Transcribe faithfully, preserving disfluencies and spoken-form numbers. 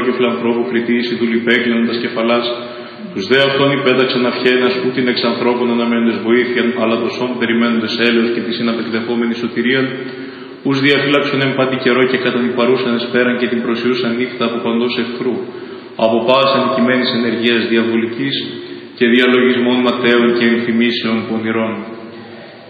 και φιλανθρώπου κριτή, η δούλη πέκλαινοντας κεφαλάς, τους δε αυτών υπέταξαν αυχαίνας, ούτιν εξ ανθρώπων αναμένοντες βοήθειαν, αλλά τοσών περιμένοντες έλεος και τη συναπεκτεχόμενη σωτηρίαν, ους διαφύλαξον εν πάντη καιρό και κατά την παρούσαν εσπέραν και την προσιούσαν νύχτα από παντός εχθρού, από πάσαν κειμένης ενεργείας διαβολικής και διαλογισμών ματέων και ενθυμίσεων πονηρών.